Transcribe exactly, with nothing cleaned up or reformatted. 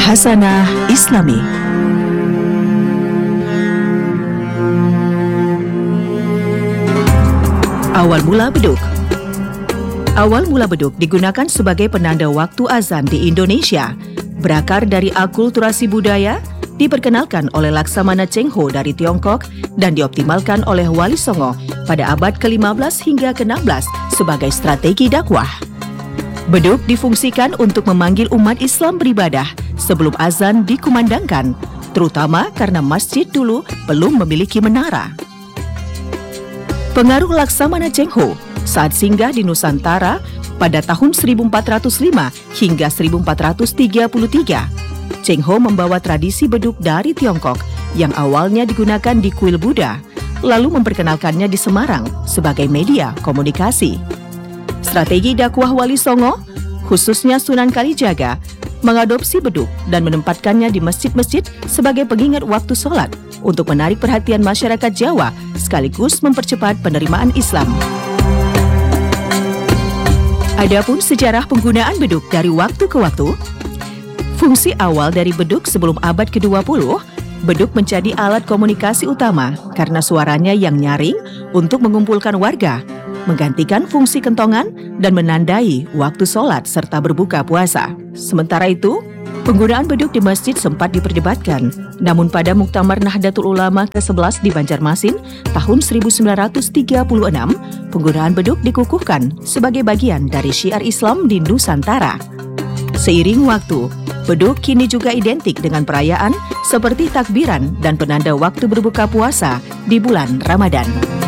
Hasanah Islami. Awal mula beduk. Awal mula beduk digunakan sebagai penanda waktu azan di Indonesia. Berakar dari akulturasi budaya, diperkenalkan oleh Laksamana Cheng Ho dari Tiongkok dan dioptimalkan oleh Wali Songo pada abad ke lima belas hingga ke enam belas sebagai strategi dakwah. Beduk difungsikan untuk memanggil umat Islam beribadah sebelum azan dikumandangkan, terutama karena masjid dulu belum memiliki menara. Pengaruh Laksamana Cheng Ho saat singgah di Nusantara pada tahun seribu empat ratus lima hingga seribu empat ratus tiga puluh tiga, Cheng Ho membawa tradisi beduk dari Tiongkok yang awalnya digunakan di kuil Buddha, lalu memperkenalkannya di Semarang sebagai media komunikasi. Strategi dakwah Wali Songo, khususnya Sunan Kalijaga, mengadopsi beduk dan menempatkannya di masjid-masjid sebagai pengingat waktu sholat untuk menarik perhatian masyarakat Jawa sekaligus mempercepat penerimaan Islam. Adapun sejarah penggunaan beduk dari waktu ke waktu, fungsi awal dari beduk sebelum abad ke dua puluh, beduk menjadi alat komunikasi utama karena suaranya yang nyaring untuk mengumpulkan warga, menggantikan fungsi kentongan dan menandai waktu sholat serta berbuka puasa. Sementara itu, penggunaan beduk di masjid sempat diperdebatkan. Namun pada Muktamar Nahdlatul Ulama ke sebelas di Banjarmasin tahun seribu sembilan ratus tiga puluh enam, penggunaan beduk dikukuhkan sebagai bagian dari syiar Islam di Nusantara. Seiring waktu, beduk kini juga identik dengan perayaan seperti takbiran dan penanda waktu berbuka puasa di bulan Ramadan.